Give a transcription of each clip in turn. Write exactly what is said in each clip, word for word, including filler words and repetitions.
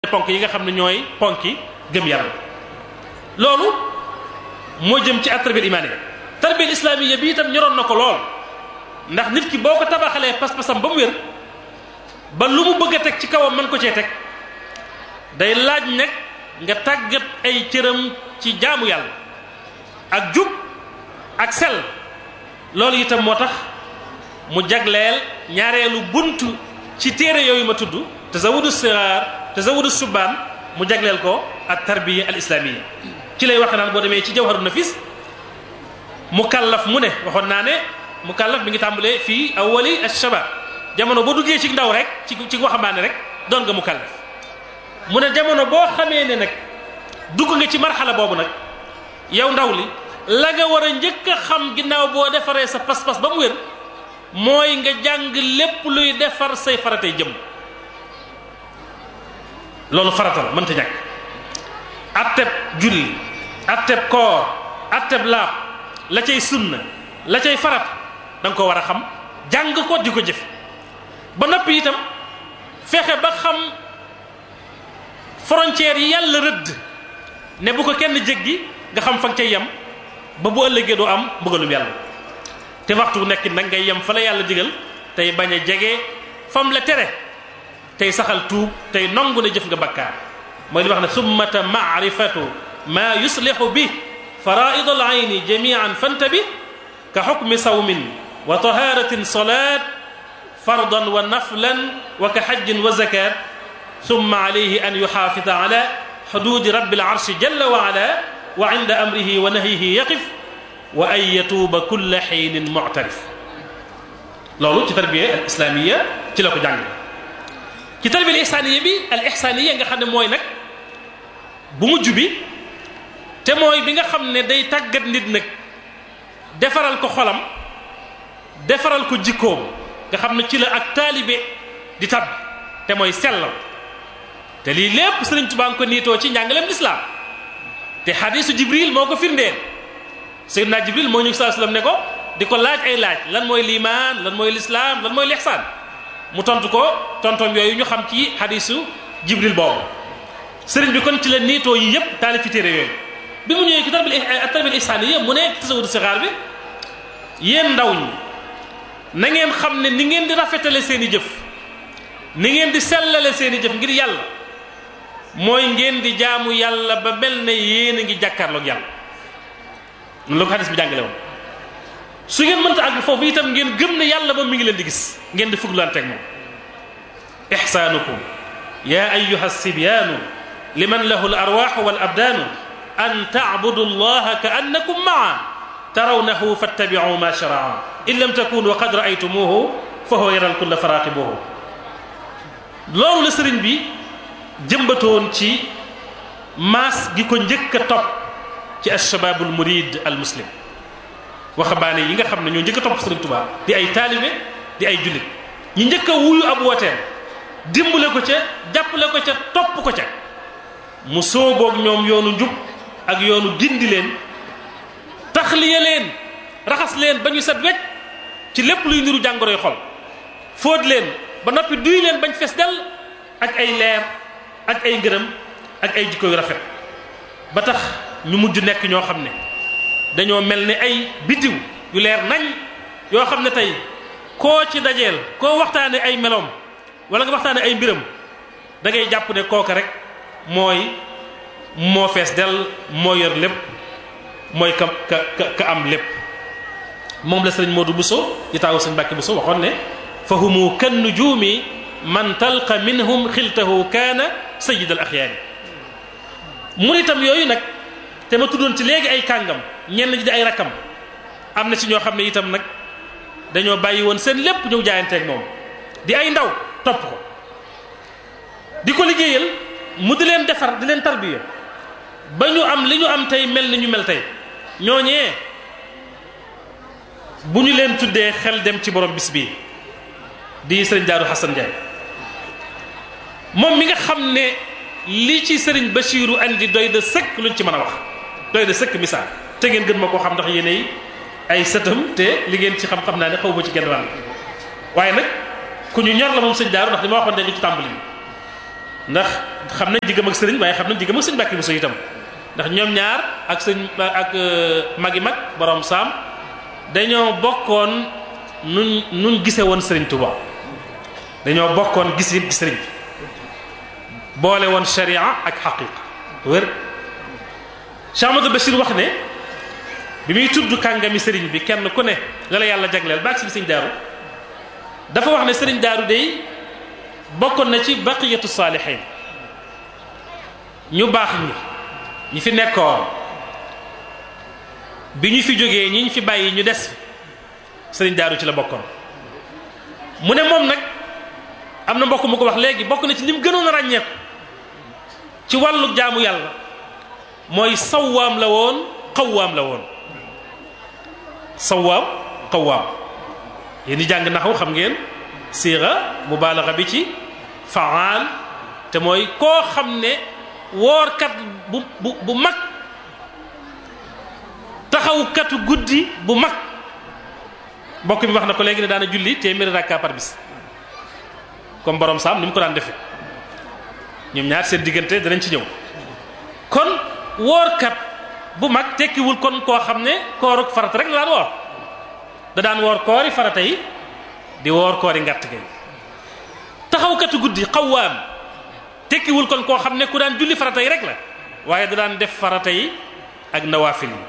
ponk yi nga xam ne ñooy ponki gëm yàlla loolu moo jëm ci at-tarbiya imaaniya. tarbiya islaamiya bi itam ñoroon na ko lool ndax nit ki boo ko tabaxalee pas-pasam ba mu wér ba lu mu bëgg a teg ci kawam mën ko cee teg day laaj nag nga tàggat ay cëram ci jaamu yàlla ak jub ak sell. loolu itam moo tax mu jagleel ñaareelu buntu ci téere yooyu ma tudd tazawudu siraar tazawudu subaan mu jagleel ko ak tarbiya al islaamiya. ci lay wax naan boo demee ci jawharu nafis mukallaf mu ne waxoon naa ne mukallaf mi ngi tàmbalee fii awwali ash-shabab jamono boo duggee ci ndaw rek ci ci waxambaane rek doon nga mukallaf mu ne jamono boo xamee ne nag dugg nga ci marxala boobu nag yow ndaw li la nga war a njëkk a xam ginnaaw boo defaree sa pas-pas ba mu wér mooy nga jàng lépp luy defar say faratay jëm. loolu farata la mënta ñàkk atteb julli atteb koor atteb laab la cay sunna la cay farat da nga ko war a xam jàng ko di ko jëf ba noppi itam fexe ba xam frontières yi yàlla rëdd ne bu ko kenn jéggi nga xam fa nga cay yem ba bu ëllëgee doo am mbugalum yàlla te waxtu bu nekk nag ngay yem fa la yàlla digal tey bañ a jege fam la tere tey saxal tuub tey nongu ne jëf nga bakkaar mooy li wax ne summata maarifatu maa yuslihu bi faraid al ayni jamian fantabi ka xukmi sawmin wa taharatin salat fardan wa naflan wa ka xajjin wa zakat summa alayhi an yuxaafida ala xududi rabbi al arshi jalla wa ala wa inda amrihi wa nahyihi yaqif wa an yatuuba kulla xiinin muctarif. loolu ci tarbiya al islaamiya ci la ko jàng ci tarbiya al ihsaaniya bi al ihsaaniya nga xam ne mooy nag bu mujj bi te mooy bi nga xam ne day tàggat nit nag defaral ko xolam defaral ko jikkoom nga xam ne ci la ak taalibe di tab te mooy sellal te lii lépp Sëriñ Tuubaa ngi ko niitoo ci njàngaleem lislaam te xadiisu Jibril moo ko firndeel. Seydina Jibril moo ñu saa sallam ne ko di ko laaj ay laaj lan mooy liimaan lan mooy lislaam lan mooy lixsaan mu tontu ko tontoom yooyu ñu xam ci xadiisu Jibril boobu sëriñ bi kon ci la niitoo yi yëpp taalif ci téere yooyu. bi mu ñëwee ci tarbiya ihsaaniya mu ne tasawudu sixaar bi yéen ndaw ñi na ngeen xam ne ni ngeen di rafetale seen i jëf ni ngeen di sellale seen i jëf ngir yàlla mooy ngeen di jaamu yàlla ba mel ne yéen a ngi jàkkaarloog yàlla. noonu la ko xadis bi jàngale woon su ngeen mënta àgg foofu itam ngeen gëm ne yàlla moom mi ngi leen di gis ngeen di fuglanteeg moom. ihsaanukum yaa ayyuha sibyaanu liman lahu al arwaaxu wal abdaanu an tacbudu allaha ka annakum maa tarawnahu fattabicu ma sharaa in lam takunu qad raaytumuhu fa huwa yaral kulla faraaqibuhu. loolu la sëriñ bi jëmbatoon ci maas gi ko njëkk a topp ci alshababul murid al muslim waxambaane yi nga xam ne ñoo njëkk a topp Sëriñ Tuubaa di ay taalibe di ay jullit ñi njëkk a wuyu ab wooteem dimbale ko ca jàppale ko ca topp ko ca mu sóoboog ñoom yoonu njub ak yoonu gindi leen taxliya leen raxas leen ba ñu set wecc ci lépp luy niru jàngoroy xol fóot leen ba noppi duy leen bañ fes del ak ay leer ak ay ngërëm ak ay jikko yu rafet ba tax ñu mujj nekk ñoo xam ne dañoo mel ni ay biddiw yu leer nañ yoo xam ne tey koo ci dajeel koo waxtaane ay meloom wala nga waxtaane ay mbiram da ngay jàpp ne kooka rek mooy moo fees del moo yor lépp mooy ka ka ka am lépp. moom la sëriñ Modou Bousso di taawu sëriñ Mbàkke Bousso waxoon ne fa humu kan nujuumi man talqa minhum xiltahu kaana sayyid al axyaari. mu itam yooyu nag te ma tuddoon ci léegi ay kàngam ñenn ñi di ay rakkam am na ci ñoo xam ne itam nag dañoo bàyyi woon seen lépp ñëw jaayanteeg moom di ay ndaw topp ko di ko liggéeyal mu di leen defar di leen tarbiya ba ñu am li ñu am tey mel ni ñu mel tey ñooñee bu ñu leen tuddee xel dem ci borom bis bii di sëriñ Daaru Xasan Njaay moom mi nga xam ne li ci sëriñ Bachiru andi doy de sëkk luñ ci mën a wax doy de sëkk misaal te ngeen gën ma koo xam ndax yéenay ay sëtam te li ngeen ci xam-xam naa ne xaw ma ci genn wàll waaye nag ku ñu ñor la moom sëñ Daaru ndax li ma waxoon léegi ci tàmbali bi ndax xam nañ diggam ak sëriñ waaye xam nañ diggam ak sëñ Mbàkke Buso itam ndax ñoom ñaar ak sëñ ak magi mag borom saam dañoo bokkoon nun nun gise woon sëriñ Tuubaa dañoo bokkoon gis yëpp sëriñ bi boole woon sharia ak xaqiqa wér Cheikh Amadou Bachir wax ne bi muy tudd kàngami sëriñ bi kenn ku ne la la yàlla jagleel baag si bi sëñ daaru dafa wax ne sëriñ daaru day bokkoon na ci baqiyatu saalihin ñu baax ñi ñi fi nekkoon bi ñu fi jógee ñi ñu fi bàyyi ñu des sëriñ daaru ci la bokkoon mu ne moom nag am na mbokk mu ko wax léegi bokk na ci li mu gënoon a ràññeeku ci wàllu jaamu yàlla mooy sawaam la woon xawaam la woon sawaam xawaam yéen ñi jàng naxaw xam ngeen siira mubaalaxa bi ci faal te mooy koo xam ne woorkat bu bu bu mag taxawkatu guddi bu mag mbokk mi wax na ko léegi ne daana julli téeméeri rakka par bis comme borom saam ni mu ko daan defee ñoom ñaar seen diggante danañ ci ñëw kon woorkat bu mag tekkiwul kon koo xam ne kooruk farata rek la daan woor da daan woor koori farata yi di woor koori ngàtt gay taxawkatu guddi xawaam tekkiwul kon koo xam ne ku daan julli farata yi rek la waaye da daan def farata yi ak nawaafil yi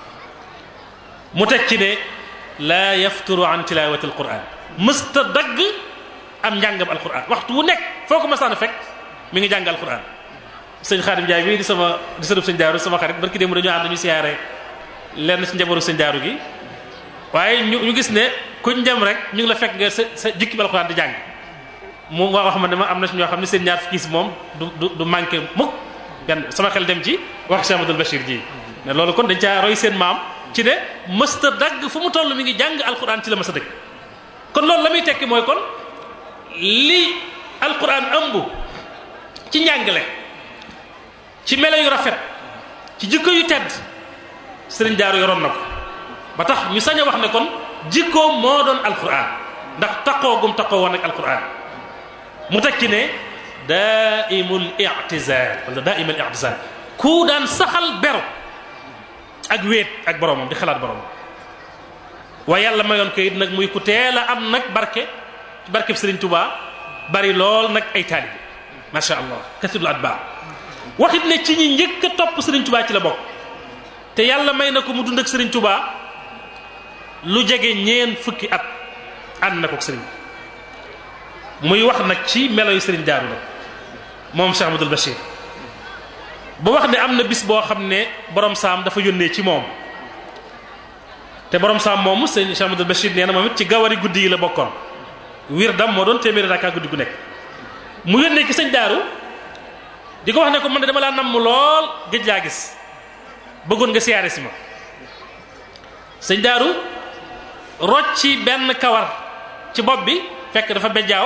mu teg ci ne laa yafturu an tilawati alquran mësta dagg am njàngam alquran waxtu wu nekk foo ko masaan a fekk mi ngi jàng alquran sëñ Xaadim Njaay bii di sama di sëriñ sëñ daaru sama xarit barki démb dañoo ànd ñu siyaare lenn ci njabootu sëñ daaru gi waaye ñu ñu gis ne kuñ dem rek ñu ngi la fekk nga sa sa jikki bi alquran di jàng mu wax ma ne ma am na ci ñoo xam ne seen ñaar fukki gis moom du du du manqué mukk benn sama xel dem ci wax Cheikh Amadou Bachir ji ne loolu kon dañ caa roy seen maam ci ne mësta dagg fu mu toll mi ngi jàng alquran ci la mësta dëgg kon loolu la muy tekki mooy kon li alquran ëmb ci njàngale ci melo yu rafet ci jikko yu tedd sëriñ Daaru yoroon na ko ba tax ñu sañ a wax ne kon jikkoom moo doon alquran ndax taqoo gum taqoo woon ak alquran mu tekki ne daaimul i'tizal wala daaimul i'tizal ku daan saxal beru ak wéet ak boromam di xalaat boromam waaye yàlla mayoon ko it nag muy ku teel a am nag barke barkeb Sëriñ Tuubaa bari lool nag ay taalibe macha allah kasirul atbaa waxit ne ci ñi njëkk a topp Sëriñ Tuubaa ci la bokk te yàlla may na ko mu dund ak Sëriñ Tuubaa lu jege ñeen fukki at ànd na ko ak sëriñ muy wax nag ci melo yu Sëriñ Daaru nag moom Cheikh Amadou Bachir ba wax ne am na bis boo xam ne borom saam dafa yónnee ci moom te borom saam moomu sëñ Cheikh Amadou Bachir nee na moom it ci gawari guddi yi la bokkoon wirdam moo doon téeméeri rakka guddi gu nekk mu yónnee ci sëñ Daaru di ko wax ne ko man de dama laa namm lool géej laa gis bëggoon nga siyaare si ma sëñ Daaru rocci benn kawar ci bopp bi fekk dafa bejjaaw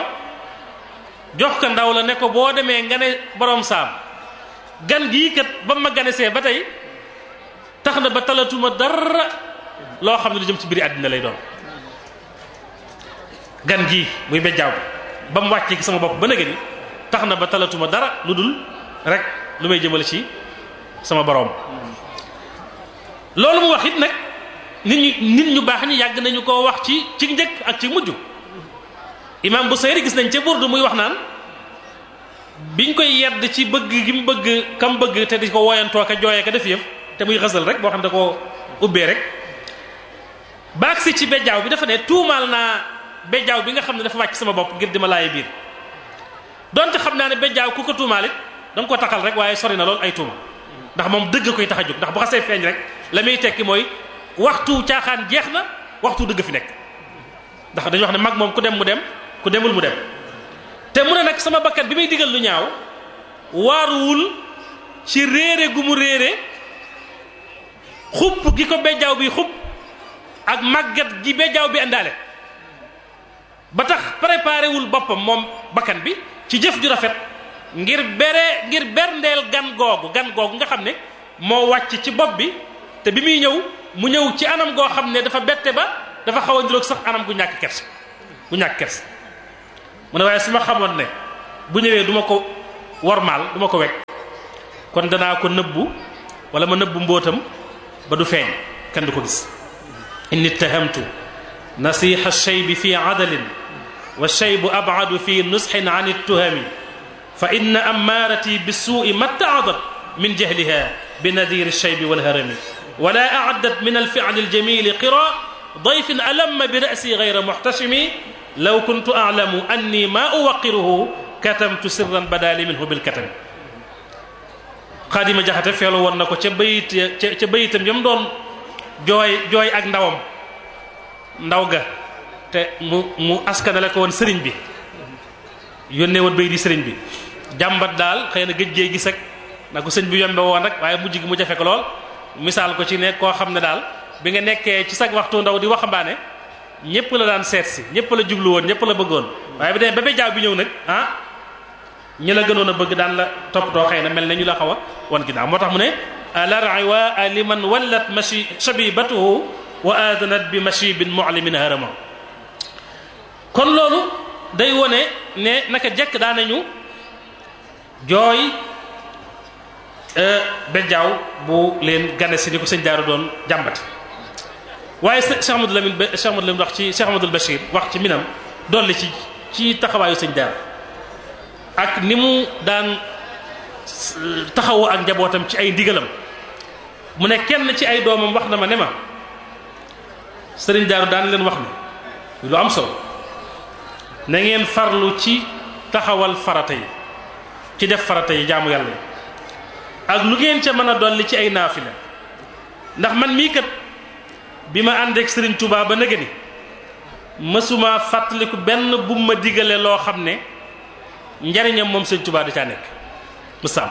jox ko ndaw la ne ko boo demee nga ne borom saam gan gii kat ba ma ganesee ba tey tax na ba talatuma dara loo xam ne lu jëm ci biir àddina lay doon gan gii muy bejjaaw bi ba mu wàccee ci sama bopp ba nëgë ni tax na ba talatuma dara lu dul rek lu may jëmale ci sama borom loolu mu wax it nag nit ñi nit ñu baax ñi yàgg nañu koo wax ci ci njëkk ak ci mujj imam Busayri gis nañ ca Burdu muy wax naan biñ koy yedd ci bëgg gi mu bëgg kam bëgg te di ko woyantoo ka jooyee ka def yëf te muy xasal rek boo xam ne da koo ubbee rek baag si ci bejjaaw bi dafa ne tuumaal naa bejjaaw bi nga xam ne dafa wàcc sama bopp ngir di ma laaye biir donte xam naa ne bejjaaw ku ko tuumaal it da nga ko taxal rek waaye sori na lool ay tuuma ndax moom dëgg koy tax a jóg ndax bu xasee feeñ rek la muy tekki mooy waxtu caaxaan jeex na waxtu dëgg fi nekk ndax dañuy wax ne mag moom ku dem mu dem ku demul mu dem te mu ne nag sama bakkat bi may digal lu ñaaw waaruwul ci réere gu mu réere xupp gi ko bejjaaw bi xupp ak màggat gi bejjaaw bi àndaale ba tax préparé wul boppam moom bakkan bi ci jëf ju rafet ngir bere ngir berndeel gan googu gan googu nga xam ne moo wàcc ci bopp bi te bi muy ñëw mu ñëw ci anam goo xam ne dafa bette ba dafa xaw a niroog sax anam gu ñàkk kers gu ñàkk kers mu ne waaye su ma xamoon ne bu ñëwee du ma ko wormaal du ma ko wekk kon danaa ko nëbbu wala ma nëbbu mbóotam ba du feeñ kenn du ko gis inni ittahamtu nasiha shaybi fi adalin wa shaybu ab'adu fi nusxin an ittuhami fa inna ammarati bissuui matta'adat min jahliha binadiri shaybi walharami wala a'addat min alfi'li aljamili qira dayfin alamma bi ra'si ghayra muhtashimi law kuntu a'lamu anni ma uwaqiruhu katamtu sirran badali minhu bilkatami Xaadima Jaxate feelu woon na ko ca bayit ca ca bayitam yam doon jooy jooy ak ndawam ndaw ga te mu mu askanale ko woon sëriñ bi yónnee woon bayit yi sëriñ bi jàmbat daal xëy na gëj gee gis ak na ko sëñ bi yombe woon rek waaye mujj gi mu jafe ko lool misaal ko ci ne koo xam ne daal bi nga nekkee ci sag waxtu ndaw di waxambaane ñëpp la daan seet si ñëpp la jublu woon ñëpp la bëggoon waaye bi demee ba ba jaaw bi ñëw nag ah ñi la gënoon a bëgg daan la toppatoo xëy na mel na ñu la xaw a wan ginnaaw moo tax mu ne alar'i wa liman wallat machi shabibatuhu wa adanat bi machibin mu'limin harama kon loolu day wone ne naka jekk daanañu jooy bejjaaw bu leen gane si ni ko sëñ Daaru doon jàmbati waaye Cheikh Amadou Lamine Cheikh Amadou Lamine wax ci Cheikh Amadou Bachir wax ci minam dolli ci ci taxawaayu sëñ Daaru ak ni mu daan taxawoo ak njabootam ci ay ndigalam mu ne kenn ci ay doomam wax na ma ne ma sëriñ Daaru daan leen wax ne lu am solo na ngeen farlu ci taxawal farata yi ci def farata yi jaamu yàlla yi ak lu ngeen ca mën a dolli ci ay naafila ndax man mii kat bi ma ànd ak sëriñ Touba ba nëgë ni mësuma fàttaliku benn bu ma digale loo xam ne njariñam moom sëriñ Touba da caa nekk mësaam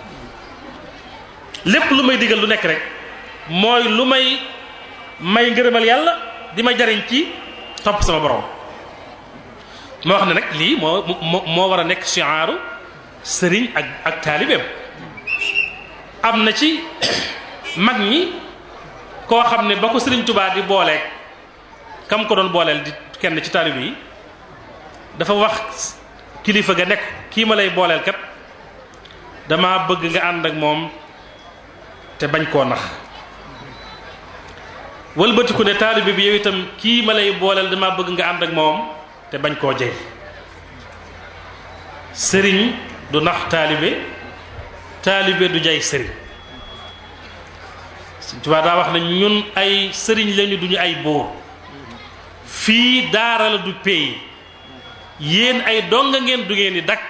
lépp lu may digal lu nekk rek mooy lu may may ngërëmal yàlla di ma jariñ ci topp sama borom ma wax ne nag lii moo moo moo war a nekk shi'aaru sëriñ ak ak taalibeem am na ci mag ñi koo xam ne ba ko sëriñ Touba di booleeg kam ko doon booleel di kenn ci taalibe yi dafa wax kilifa ga nekk kii ma lay booleel kat dama bëgg nga ànd ak moom te bañ koo nax wëlbatiku ne taalibe bi yow itam kii ma lay booleel dama bëgg nga ànd ak moom te bañ koo jey sëriñ du nax taalibe taalibe du jay sëriñ Sëriñ Tuubaa daa wax ne ñun ay sëriñ lañu duñu ay buur fii daara la du pays yéen ay donga ngeen du ngeen di dak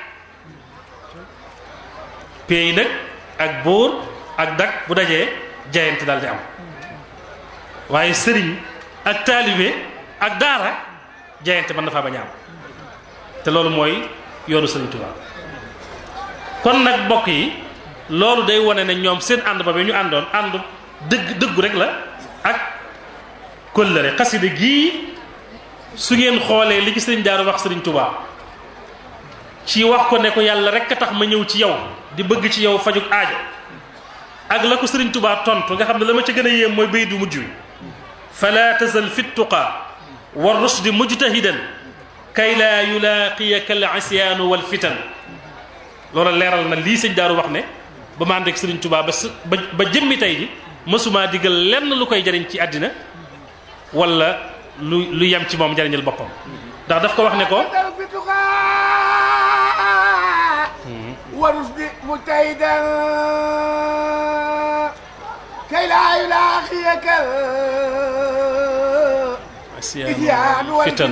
pays nag ak buur ak dak bu dajee jayante daal di am waaye sëriñ ak taalibe ak daara jayante mën na faa bañ a am te loolu mooy yoonu Sëriñ Tuubaa kon nag mbokk yi loolu day wane ne ñoom seen ànd ba bi ñu àndoon ànd dëgg dëggu rek la ak kóllëre xasida gii su ngeen xoolee li ci Sëriñ Daaru wax Sëriñ Tuubaa ci wax ko ne ko yàlla rek a tax ma ñëw ci yow di bëgg ci yow fajuk aajo ak la ko Sëriñ Tuubaa tontu nga xam ne la ma ca gën a yéem mooy bay du mujj wi fala tazal fi tuqa wa rusdi mujtahidan kay laa yulaaqiyaka al isyaanu wal fitan loolu leeral na lii Sëriñ Daaru wax ne ba ma ànd ak Sëriñ Tuubaa ba ba ba jëmmi tey ji mësumaa digal lenn lu koy jariñ ci àddina wala lu lu yem ci moom jariñal boppam ndax daf ko wax ne ko warus di mu tay dal kay laa yulaaxiyaka isyaanu wal fitanu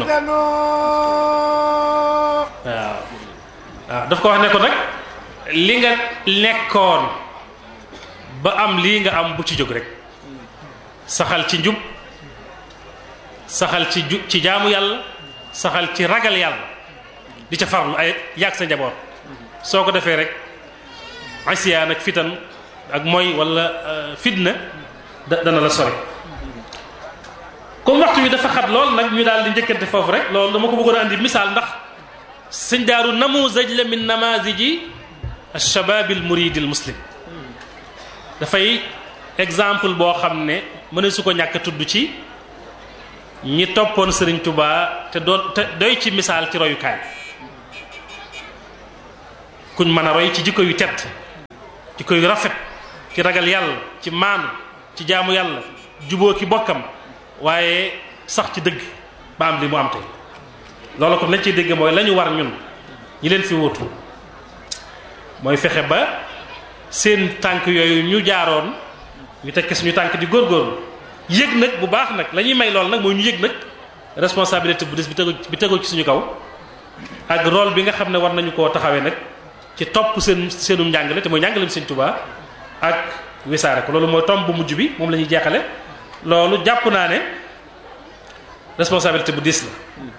waaw waaw daf ko wax ne ko nag li nga nekkoon ba am lii nga am bu ci jóg rek saxal ci njub saxal ci ju ci jaamu yàlla saxal ci ragal yàlla di ca farlu ay yàgg sa njaboot soo ko defee rek asiyaan ak fitan ak mooy wala fitna da dana la sori comme waxtu wi dafa xat lool nag ñu daal di njëkkante foofu rek loolu dama ko bëggoon a andi misaal ndax Sëñ Daaru namuzaj la min namaziji alshabab almurid almuslim dafay exemple boo xam ne mëne su ko ñàkk tudd ci ñi toppoon Sëriñ Tuubaa te doon te doy ci misaal ci royukaay kuñ mën a roy ci jikko yu tedd jikko yu rafet ci ragal yàlla ci maanu ci jaamu yàlla juboo ki bokkam waaye sax ci dëgg ba am li mu am tey loolu kon lañ ciy dégg mooy la ñu war ñun ñi leen fi wutu mooy fexe ba seen tànk yooyu ñu jaaroon ñu tekki suñu tànk di góorgóorlu yëg nag bu baax nag la ñuy may lool nag mooy ñu yëg nag responsabilité bu des bi tegu bi tegu ci suñu kaw ak rôle bi nga xam ne war nañu koo taxawee nag ci topp seen seenum njàngale te mooy njàngaleem Sëñ Tuubaa ak wisaare ko loolu mooy tomb bu mujj bi moom la ñuy jeexale loolu jàpp naa ne responsabilité bu diis la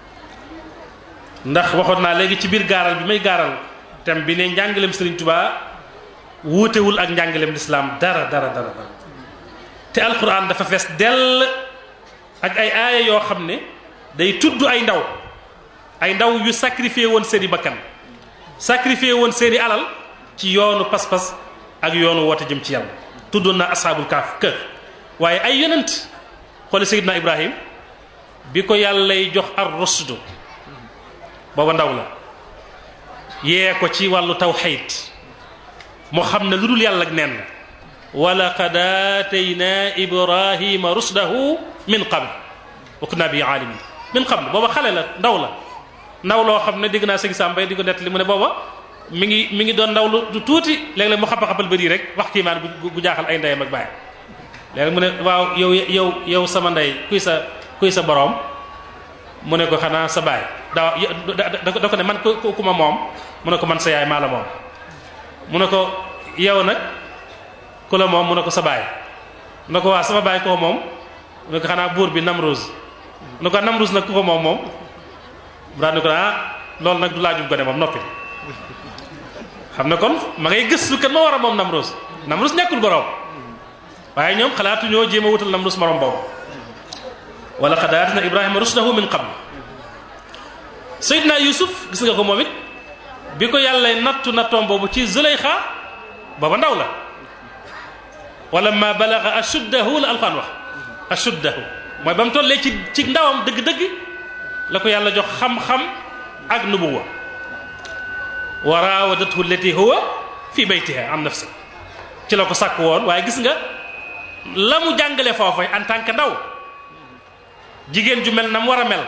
ndax waxoon naa léegi ci biir gaaral bi may gaaral thème bi ne njàngaleem Sëriñ Tuubaa wuutewul ak njàngaleem lislaam dara dara dara dara te alquran dafa fees dell ak ay aaya yoo xam ne day tudd ay ndaw ay ndaw yu sacrifié woon seeni bakkan sacrifié woon seeni alal ci yoonu pas-pas ak yoonu woote jëm ci yàlla tuddoon na ashaabul kaaf kër waaye ay yonent xoole Seydina Ibrahim bi ko yàllay jox ar rusdu booba ndaw la yee ko ci wàllu tawxiid moo xam ne lu dul yàlla ak neen la wa laqad aatayna ibrahima rusdahu min qabl wa kunna bihi aalimin min qabl booba xale la ndaw la ndaw loo xam ne dégg naa sëñ Samba di ko nett li mu ne booba mi ngi mi ngi doon ndaw lu tuuti léeg-léeg mu xapa-xapal bëri rek wax kiimaan gu jaaxal ay ndeyam ak bàyyi léegi mu ne waaw yow yow yow sama ndey kuy sa kuy sa boroom mu ne ko xanaa sa baay daa da ko ne man ku ma moom mu ne ko man sa yaay maa la moom mu ne ko yow nag ku la moom mu ne ko sa baay mu ne ko waa sama baay koo moom mu ne ko xanaa buur bi Namruz mu ne ko Namruz nag ku ko moom moom mu daal ne ko ah loolu nag du laajub gone moom noppi xam ne kon ma ngay gëstu kan ma war a moom Namruz Namruz nekkul boroom waaye ñoom xalaatu ñoo jéem a wutal Namruz morom boobu wa laqad aatina Ibrahima rushdahu min qabl Seydina Yusuf gis nga ko moom it bi ko yàlla nattu nattoom boobu ci Zuleyxa booba ndaw la wala ma balaga ashuddahu la alquran wax ashuddahu mooy ba mu tollee ci ci ndawam dëgg-dëgg la ko yàlla jox xam-xam ak nubuwa wa raawadathu allati huwa fi baytiha an nafsi ci la ko sàkk woon waaye gis nga la mu jàngale foofa en tant que ndaw jigéen ju mel na mu war a mel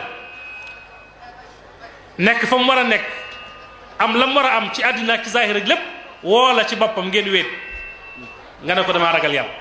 nekk fa mu war a nekk am la mu war a am ci àddina ak ci zahir ak lépp woo la ci boppam ngeen wéet nga ne ko damaa ragal yàlla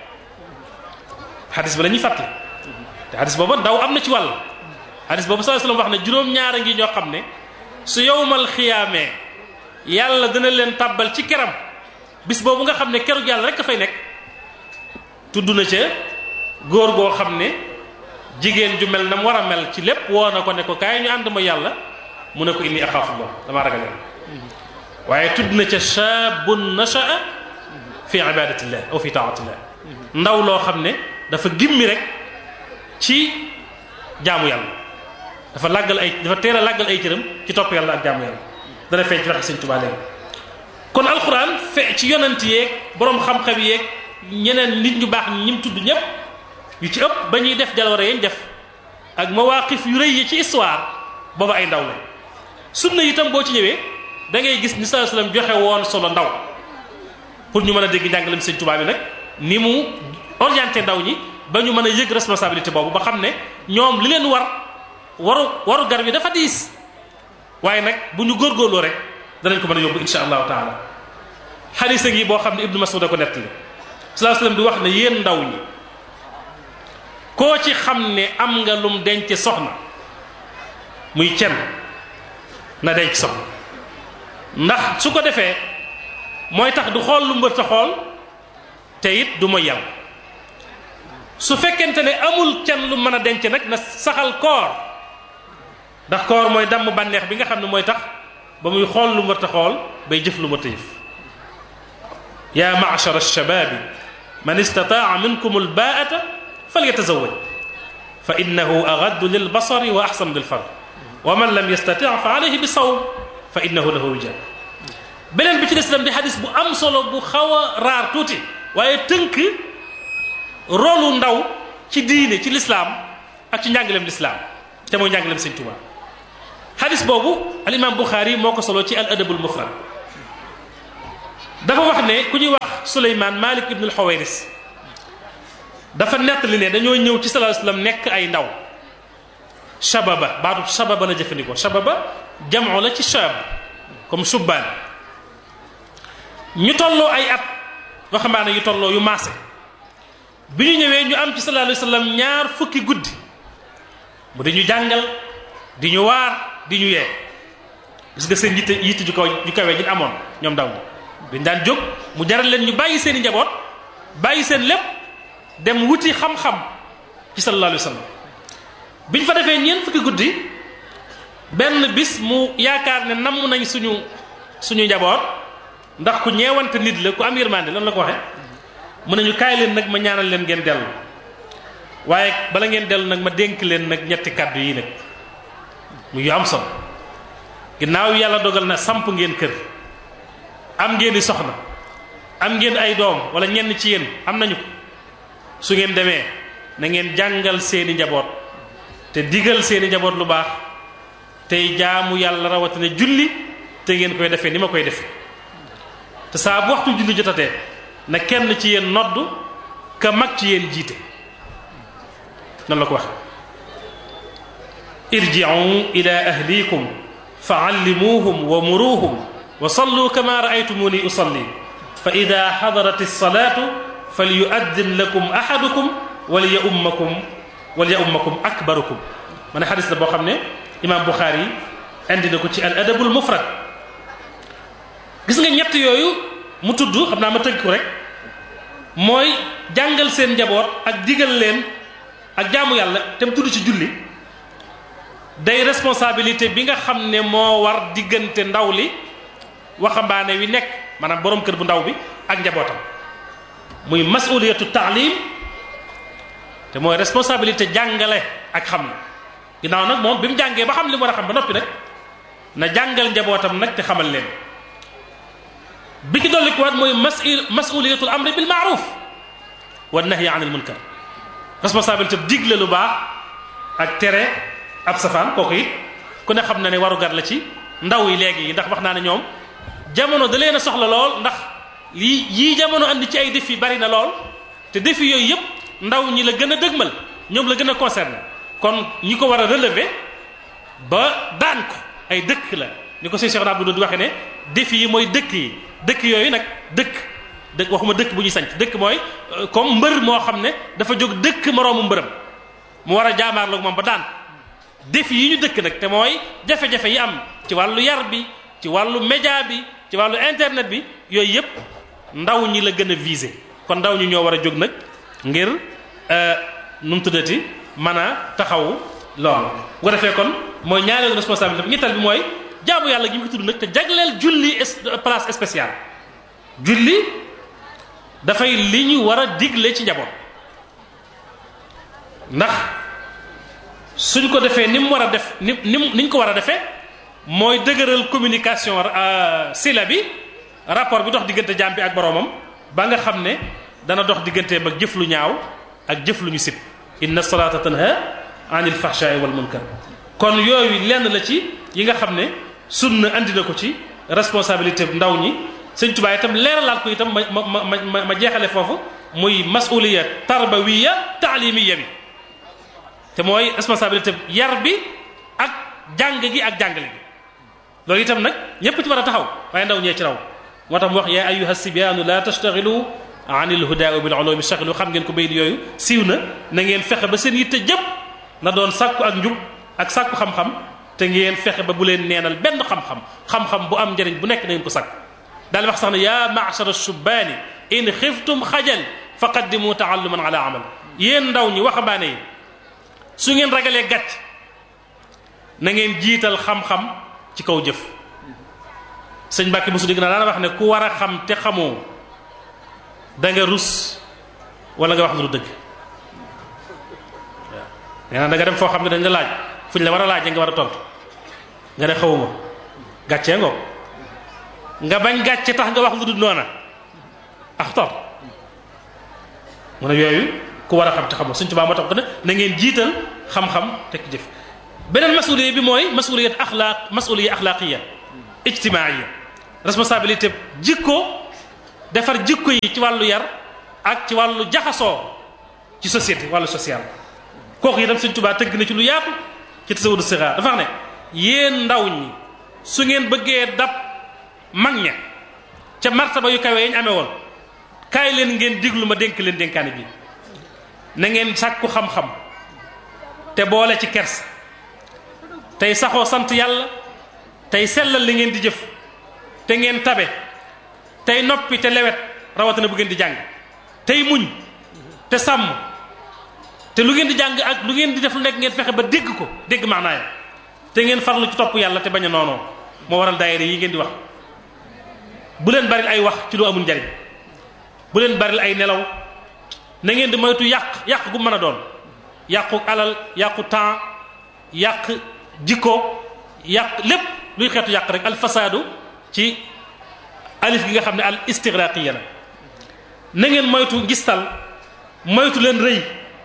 xadis ba la ñuy fàttali te xadis booba ndaw am na ci wàll xadis boobu sallallahu alayhi wasallam wax ne juróom-ñaara ngi ñoo xam ne su yowmal xiyaamee yàlla dina leen tàbbal ci keram bis boobu nga xam ne kerug yàlla rek a fay nekk tudd na ca góor goo xam ne jigéen ju mel na mu war a mel ci lépp woo na ko ne ko kaay ñu ànd ma yàlla mu ne ko inni axaafullah damaa ragal yàlla waaye tudd na ca shaabun nasha'a fi ibadatillah aw fi taatillah ndaw loo xam ne dafa gimmi rek ci jaamu yàlla dafa làggal ay dafa teel a làggal ay cëram ci topp yàlla ak jaamu yàlla dana feeñ ci waxe Sëñ Tuubaa léegi kon alquran fe ci yonent yeeg boroom xam-xam yeeg ñeneen nit ñu baax ñi mu tudd ñëpp yu ci ëpp ba ñuy def jaloore yañ def ak mawaqif yu rëy yi ci histoire booba ay ndaw la sunna itam boo ci ñëwee da ngay gis ni sallallahu alayhi wasallam joxe woon solo ndaw pour ñu mën a dégg njàngaleem Sëñ Tuubaa bi nag ni mu orienté ndaw ñi ba ñu mën a yëg responsabilité boobu ba xam ne ñoom li leen war waru waru gar bi dafa diis waaye nag bu ñu góorgóorloo rek danañ ko mën a yóbbu insha allahu taala xadis gi boo xam ne Ibnu Mas'ud a ko nettali sallallahu alayhi wasallam di wax ne yéen ndaw ñi koo ci xam ne am nga lum denc soxna muy cen na denc soxna ndax su ko defee mooy tax du xool lu mbër ta xool te it du mooy yàlla su fekkente ne amul cen lu mën a denc nag na saxal koor ndax koor mooy damm bànneex bi nga xam ne mooy tax ba muy xool lu mbër ta xool bay jëf lu mbër ta jëf yaa ma'shara ash-shababi man istataa minkum al-baa'ata falyatazawwaj fa innahu aghaddu lil-basari wa ahsanu lil-farj wa man lam yastati' fa alayhi bis-sawm fa innahu lahu wija beneen bi ci des di xadis bu am solo bu xaw a raar tuuti waaye tënk rolu ndaw ci diine ci lislaam ak ci njàngaleem lislaam te mooy njàngaleem Sëñ Tuubaa xadis boobu al imam Buxaari moo ko solo ci al adabul mufrad dafa wax ne ku ñuy wax Suleymaan Malik ibn al-Huwayris dafa nettali ne dañoo ñëw ci sallallahu alayhi wasallam nekk ay ndaw shababa baatu shababa la jëfandikoo shababa jamoo la ci shab comme subbaan ñu tolloo ay at waxambaane yu tolloo yu maase bi ñu ñëwee ñu am ci sallallahu alayhi wasallam ñaar fukki guddi mu di ñu jàngal di ñu waar di ñu yee gis nga seen yitte yitte ju kaw ju kawee ñu amoon ñoom ndaw ñi dañ daan jóg mu jaral leen ñu bàyyi seen i njaboot bàyyi seen lépp dem wuti xam-xam ci sallallahu alayhi wasallam bi ñu fa defee ñeent fukki guddi benn bis mu yaakaar ne namm nañ suñu suñu njaboot ndax ku ñeewante nit la ku am yërmande lan la ko waxe mu ne ñu kaay leen nag ma ñaanal leen ngeen dellu waaye bala ngeen dellu nag ma dénk leen nag ñetti kàddu yi nag mu yu am solo ginnaaw yàlla dogal na samp ngeen kër am ngeen di soxna am ngeen ay doom wala ñenn ci yéen am nañu ko su ngeen demee na ngeen jàngal seeni njaboot te digal seeni njaboot lu baax tey jaamu yàlla rawatina julli te ngeen koy defee ni ma koy defee te saa bu waxtu julli jotatee na kenn ci yéen nodd ka mag ci yéen jiite noonu la ko wax irji'u ila ahlikum fa allimuhum wa muruhum wa sallu kama ra'aytumuni usalli fa ida hadarat as-salatu falyu'addin lakum ahadukum wa liya'ummakum wa liya'ummakum akbarukum man hadith la boo xam ne imam Bukhari indi na ko ci al adabul mufrad gis nga ñett yooyu mu tudd xam naa ma tënk ko rek mooy jàngal seen njaboot ak digal leen ak jaamu yàlla te mu tudd ci julli day responsabilité bi nga xam ne moo war diggante ndaw li waxambaane wi nekk maanaam borom kër bu ndaw bi ak njabootam muy masuliyatu taalim te mooy responsabilité jàngale ak xam la ginnaaw nag moom bi mu jàngee ba xam li mu war a xam ba noppi nag na jàngal njabootam nag te xamal leen bi ki dolli ko waat mooy masul masuliyatul amri bil maaruf wa nahyi anil munkar responsabilité digle lu baax ak tere ab safaan kooku it ku ne xam na ne warugar la ci ndaw yi léegi yi ndax wax naa ne ñoom jamono da leen a soxla lool ndax lii yii jamono andi ci ay défi bari na lool te défi yooyu yëpp ndaw ñi la gën a dëgmal ñoom la gën a concerné kon ñi ko war a relever ba daan ko ay dëkk la ni ko Cheikh Abdou di waxee ne défi yi mooy dëkk yi dëkk yooyu nag dëkk dëkk waxuma dëkk bu ñuy sanc dëkk mooy comme mbër moo xam ne dafa jóg dëkk moroomu mbërëm mu war a jaamaarloog moom ba daan défi yi ñu dëkk nag te mooy jafe-jafe yi am ci wàllu yar bi ci wàllu média bi ci wàllu internet bi yooyu yëpp ndaw ñi la gën a visé kon ndaw ñi ñoo war a jóg nag ngir nu mu tuddati mën a taxaw loolu bu ko defee kon mooy ñaareelu responsabilité bi ñettal bi mooy jaamu yàlla gi ñu ko tudd nag te jagleel julli place spéciale julli dafay li ñu war a digle ci njaboot ndax suñ ko defee ni mu war a def ni ni ni ñu ko war a defee mooy dëgëral communication sila bi rapport bi dox diggante jaam bi ak boroomam ba nga xam ne dana dox digganteem ak jëf lu ñaaw ak jëf lu ñu sib inna salata tanha anil fahsha'i wal munkar kon yooyu lenn la ci yi nga xam ne sunna andi na ko ci responsabilité ndaw ñi sëñ Tuubaa itam leeralaat ko itam ma ma ma ma jeexale foofu muy masuliya tarbawiya taalimiya bi te mooy responsabilité yar bi ak jàng gi ak jàngale gi loolu itam nag ñépp ci war a taxaw waaye ndaw ñee ci raw moo tax mu wax yaa ayyuha sibyaanu la tashtaxilu anil hudaa bil ulumi shaxilu xam ngeen ko bayit yooyu siiw na na ngeen fexe ba seen yitte jëpp na doon sàkku ak njub ak sàkku xam-xam te ngeen fexe ba bu leen neenal benn xam-xam xam-xam bu am njëriñ bu nekk na ngeen ko sàkk daal wax sax ne yaa ma'shara shubbaani in xiftum xajal faqaddimu taalluman ala amal yéen ndaw ñi waxambaane yi su ngeen ragalee gàcc na ngeen jiital xam-xam ci kaw jëf sëñ Mbàkke mosu dégg naa daana wax ne ku war a xam te xamoo da nga rus wala nga wax lu dëgg waaw nee naa da nga dem foo xam ne dañ la laaj fu ñu la war a laajee nga war a tontu nga ne xawuma gàccee ngoo nga bañ gàcce tax nga wax lu dul noona axtar mu ne yooyu ku war a xam te xamoo Sëñ Tuubaa moo tax ko ne na ngeen jiital xam-xam teg jëf beneen masuliya bi mooy masuliyat axlaaq masuliya axlaaqiya ijtimaaiya responsabilité jikko defar jikko yi ci wàllu yar ak ci wàllu jaxasoo ci société wàllu social. kooku itam Sëñ Tuubaa tëgg na ci lu yaatu ci tasawudu sixaar dafa wax ne yéen ndaw ñi su ngeen bëggee dab mag ña ca martaba yu kawe yi ñu amee woon kaay leen ngeen diglu ma dénk leen dénkaane bi na ngeen sàkku xam-xam te boole ci kers tey saxoo sant yàlla tey sellal li ngeen di jëf te ngeen tabe tey noppi te lewet rawatina bu ngeen di jàng tey muñ te sàmm te lu ngeen di jàng ak lu ngeen di def lu nekk ngeen fexe ba dégg ko dégg maanaaya te ngeen farlu ci topp yàlla te bañ a noonoo moo waral daayira yi ngeen di wax bu leen baril ay wax ci lu amul njariñ bu leen baril ay nelaw na ngeen di moytu yàq yàq gu mën a doon yàqu alal yàqu temps yàq jikko yàq lépp luy xeetu yàq rek al fasaadu ci alif gi nga xam ne al istigraqiya la na ngeen moytu ngistal moytu leen rëy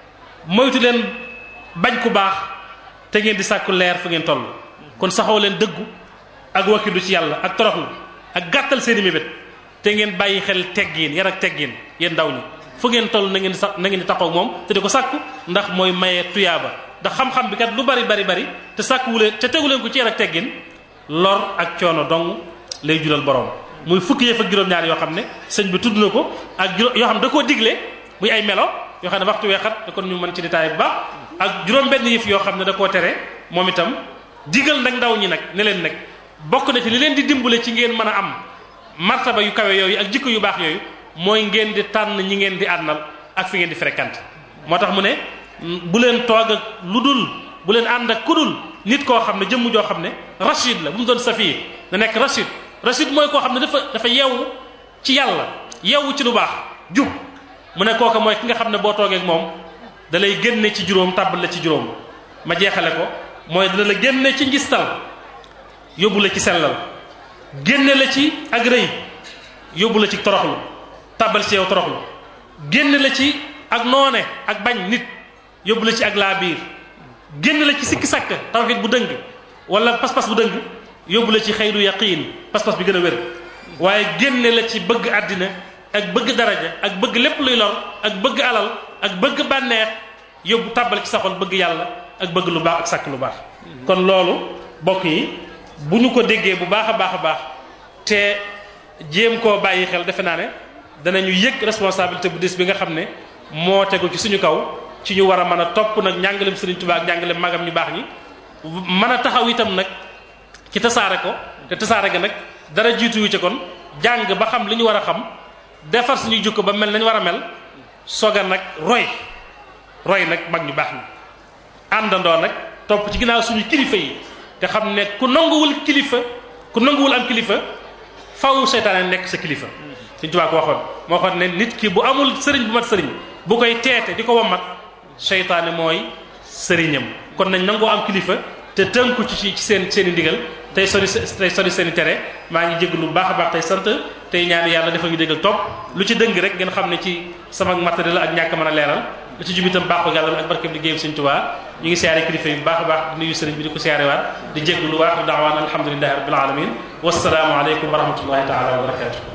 moytu leen bañ ku baax te ngeen di sàkku leer fu ngeen toll kon saxoo leen dëggu ak wakkilu ci yàlla ak toroxlu ak gàttal seeni mébét te ngeen bàyyi xel teggiin yar ak teggiin yéen ndaw ñi fu ngeen toll na ngeen di sax na ngeen di taxaw moom te di ko sàkku ndax mooy maye tuyaaba ndax xam-xam bi kat lu bari bari bari te sàkkuwu leen te tegu leen ko ci yar ak teggin lor ak coono dong lay jural borom muy fukki yëf ak juróom-ñaar yoo xam ne sëñ bi tudd na ko ak juróom yoo xam ne da koo digle muy ay melo yoo xam ne waxtu weexat da kon ñu mën ci détail bu baax ak juróom-benn yëf yoo xam ne da koo tere moom itam digal nag ndaw ñi nag ne leen nag bokk na ci li leen di dimbale ci ngeen mën a am martaba yu kawe yooyu ak jikko yu baax yooyu mooy ngeen di tànn ñi ngeen di àndal ak fi ngeen di fréquente moo tax mu ne bu leen toog ak lu dul bu leen ànd ak ku dul nit koo xam ne jëmm joo xam ne rachid la bu mu doon safiir na nekk rachid rachid mooy koo xam ne dafa dafa yeewu ci yàlla yeewu ci lu baax jub mu ne kooka mooy ki nga xam ne boo toogee ak moom da lay génne ci juróom tàbbal la ci juróom ma jeexale ko mooy dana la génne ci ngistal yóbbu la ci sellal génne la ci ak rëy yóbbu la ci toroxlu tàbbal ci yow toroxlu génne la ci ak noone ak bañ nit yóbbu la ci ak laa biir génne la ci sikki sàkk tawhid bu dëng wala pas-pas bu dëng yóbbu la ci xayru yaqiin pas-pas bi gën a wér waaye génne la ci bëgg àddina ak bëgg daraja ak bëgg lépp luy lor ak bëgg alal ak bëgg bànneex yóbbu tàbbal ci sa xol bëgg yàlla ak bëgg lu baax ak sàkk lu baax kon loolu bokk yi bu ñu ko déggee bu baax a baax a baax te jéem koo bàyyi xel defe naa ne danañu yëg responsabilité bu dis bi nga xam ne moo tegu ci suñu kaw ci ñu war a mën a topp nag njàngalem Sëriñ Tuubaa ak njàngalem magam ñu baax ñi mën a taxaw itam nag ci tasaare ko te tasaare ga nag dara jiitu yu ci kon jàng ba xam li ñu war a xam defar suñuy jukko ba mel nañ war a mel soga nag roy roy nag mag ñu baax ñi àndandoo nag topp ci ginnaaw suñu kilifa yi te xam ne ku nanguwul kilifa ku nanguwul am kilifa faw seytaane nekk sa kilifa Sëriñ Tuubaa ko waxoon moo waxoon ne nit ki bu amul sëriñ bu mat sëriñ bu koy teete di ko wammat seytaane mooy sëriñam kon nañ nangoo am kilifa te tënku ci ci seen seen i ndigal tey sori tey sori seen i tere maa ngi jégg lu baax a baax tey sant tey ñaan yàlla dafa ñu déggal topp lu ci dëng rek ngeen xam ne ci sama matériel la ak ñàkk mën a leeral lu ci jub itam baaxu yàlla ak barkeem liggéeyam Sëriñ Tuubaa ñu ngi siyaare kilifa yi bu baax a baax di nuyu sëriñ bi di ko siyaare waat di jégg lu waax daawaan alhamdulillahi rabbil alamin wassalaamu aleykum wa rahmatullahi taala wa barakatuh